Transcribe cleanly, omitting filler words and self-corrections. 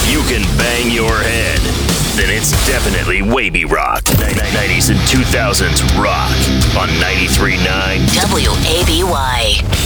If you can bang your head, then it's definitely Wavy Rock. 90s and 2000s rock on 93.9 WABY.